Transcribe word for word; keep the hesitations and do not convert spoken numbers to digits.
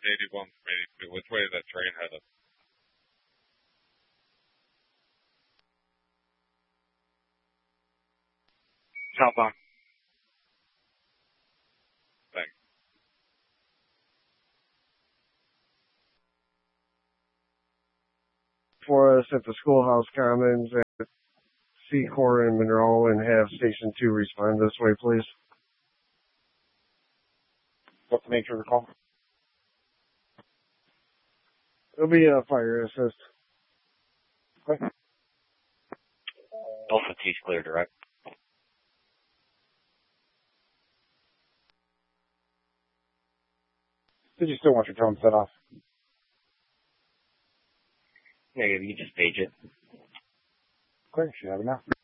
eighty-one from eighty-two. Which way is that train headed? Southbound. Thanks. For us at the Schoolhouse Commons at Secor and Monroe, and have Station two respond this way, please. What's the nature of the call? It'll be a fire assist. Okay. Alpha T's clear, direct. Did you still want your drone set off? Yeah, you can just page it. Okay, should have it now.